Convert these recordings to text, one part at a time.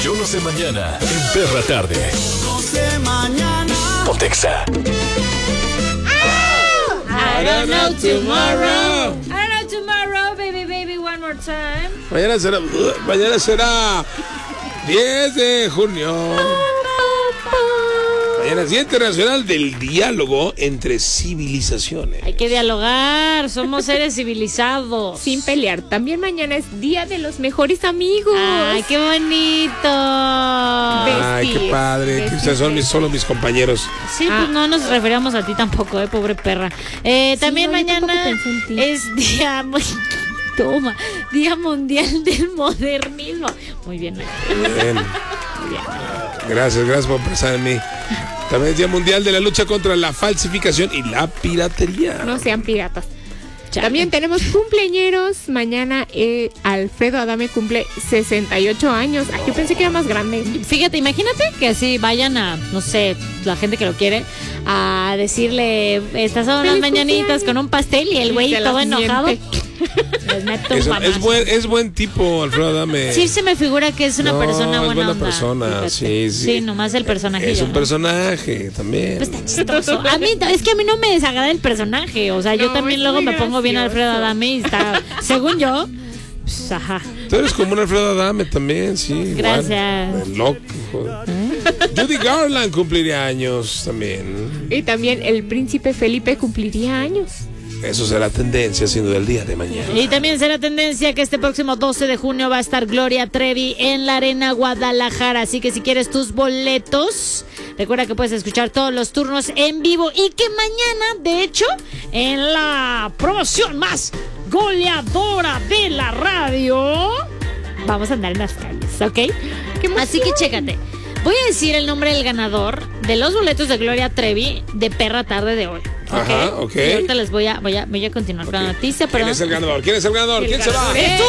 Yo no sé mañana en Perra Tarde. No sé mañana. Pontexa. I don't know tomorrow. I don't know tomorrow, baby, baby, one more time. Mañana será 10 de junio. Mañana es Día Internacional del Diálogo entre Civilizaciones. Hay que dialogar, somos seres civilizados. Sin pelear. También mañana es Día de los Mejores Amigos. Ay, qué bonito. Ay, qué padre, que ustedes son solo mis compañeros. Sí, pues no nos referíamos a ti tampoco, pobre perra. También no, yo mañana tampoco pensé en ti. es Día Mundial del Modernismo. Muy bien. Bien. Gracias por pensar en mí. También es Día Mundial de la Lucha contra la Falsificación y la Piratería. No sean piratas. Chale. También tenemos cumpleañeros. Mañana Alfredo Adame cumple 68 años. Ay, yo pensé que era más grande. Fíjate, imagínate que así vayan a, no sé, la gente que lo quiere, a decirle, estas son las ¡Feliz mañanitas cumpleaños! con un pastel y el güey Se todo las enojado. miente. Les meto un mamazo. Es buen tipo, Alfredo Adame. Sí, se me figura que es una persona es buena buena onda. persona, Fíjate. sí. Sí, nomás el personaje. Es un personaje también. Pues está chistoso. Es que a mí no me desagrada el personaje. O sea, yo No, también es luego muy me pongo bien gracioso. Alfredo Adame y está, según yo, pues, ajá. Tú eres como un Alfredo Adame también, sí. Gracias. Igual, de loco. Judy Garland cumpliría años también. Y también el príncipe Felipe cumpliría años. Eso será tendencia, sin duda, el día de mañana. Y también será tendencia que este próximo 12 de junio va a estar Gloria Trevi en la Arena Guadalajara. Así que si quieres tus boletos, recuerda que puedes escuchar todos los turnos en vivo. Y que mañana, de hecho, en la promoción más goleadora de la radio, vamos a andar en las calles, ¿ok? Así que chécate. Voy a decir el nombre del ganador de los boletos de Gloria Trevi de Perra Tarde de hoy. Ajá, ok. Y ahorita les voy a continuar con la noticia, pero... ¿Quién es el ganador? ¿Quién es el ganador? ¿Quién se va?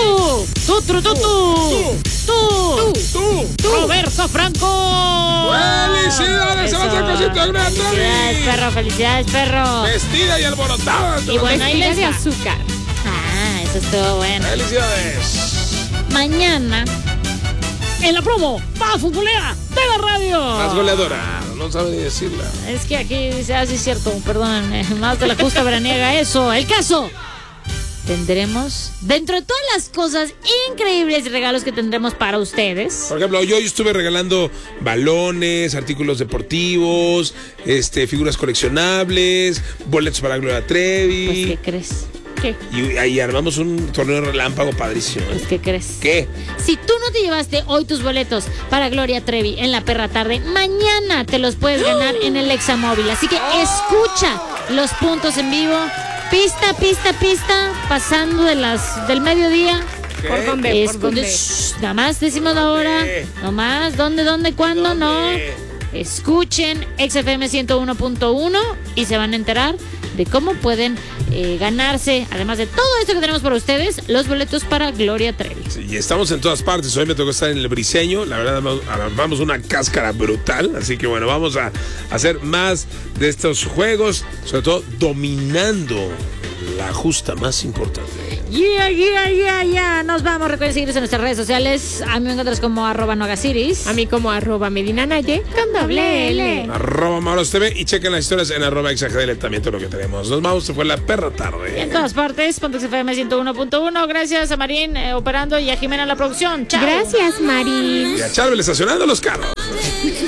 ¡Tú! ¡Roberto Franco! ¡Felicidades! ¡Se va a hacer cosita de Gloria Trevi! ¡Felicidades, perro! Vestida y alborotada. Y bueno, ahí Vestida les de va. azúcar. Ah, eso estuvo bueno. ¡Felicidades! Mañana, en la promo más futbolera de la radio. Más goleadora. No sabe ni decirla. Es que aquí dice, sí es cierto, perdónenme, más de la justa veraniega eso. El caso, tendremos, dentro de todas las cosas increíbles y regalos que tendremos para ustedes. Por ejemplo, yo estuve regalando balones, artículos deportivos, figuras coleccionables, boletos para Gloria Trevi. Pues, ¿qué crees? ¿Qué? Y ahí armamos un torneo relámpago padrísimo. Pues, ¿qué crees? ¿Qué? Si tú no te llevaste hoy tus boletos para Gloria Trevi en la Perra Tarde, mañana te los puedes ganar en el Examóvil. Así que escucha los puntos en vivo. Pista, pasando del mediodía. ¿Qué? ¿Por dónde? ¿Por dónde? Nada más decimos la hora. ¿Qué? Nomás, ¿dónde, cuándo? No. Escuchen XFM 101.1 y se van a enterar de cómo pueden ganarse, además de todo esto que tenemos para ustedes, los boletos para Gloria Trevi. Sí, y estamos en todas partes. Hoy me tocó estar en el Briseño. La verdad, armamos una cáscara brutal. Así que bueno, vamos a hacer más de estos juegos, sobre todo dominando la justa más importante. Yeah. Nos vamos. Recuerden seguirnos en nuestras redes sociales. A mí me encuentras como @nogasiris. A mí como @medinanaye con doble L. @Mauros TV y chequen las historias en @exagdl también todo lo que tenemos. Nos vamos, se fue la Perra Tarde. En todas partes, Pontex FM 101.1. Gracias a Marín operando y a Jimena en la producción. Chao. Gracias, Marín. Y a Charbel estacionando los carros.